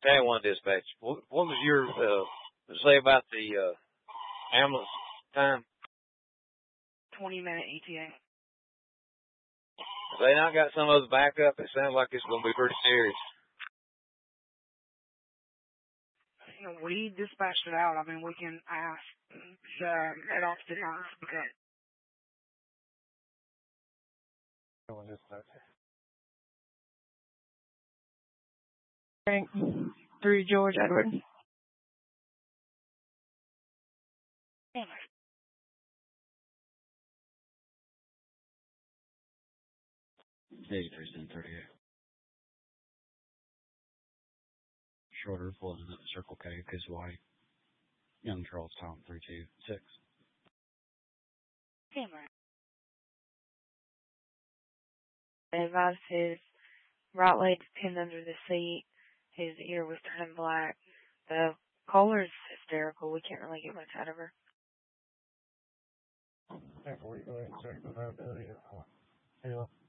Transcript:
K1 dispatch. What was your say about the ambulance time? 20-minute ETA. If they not got some other backup, it sounds like it's going to be pretty serious. You know, we dispatched it out. I mean, we can ask at Austin House because. Frank, through George Edward. Damn it. 83-38. Shorter pulling in at the Circle K, Kiss White. Young Charles Tom 326. Damn it. They advised his right leg pinned under the seat. His ear was turning black. The caller is hysterical. We can't really get much out of her. After we go ahead and check the availability.